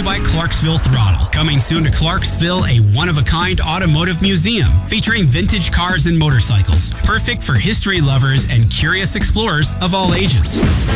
by Clarksville Throttle. Coming soon to Clarksville, a one-of-a-kind automotive museum featuring vintage cars and motorcycles. Perfect for history lovers and curious explorers of all ages.